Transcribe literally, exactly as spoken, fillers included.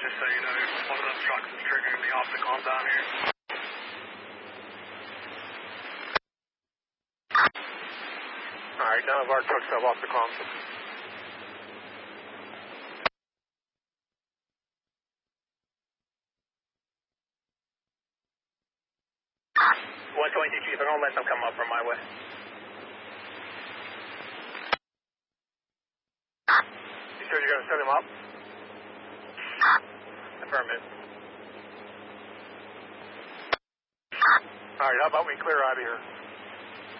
just so you know, one of them trucks is triggering the off-the-com down here. Alright, none of our trucks have off-the-coms. one twenty-two, Chief, I'm going to let them come up from my way. You sure you're going to set him up? Affirmative. Alright, how about we clear out of here?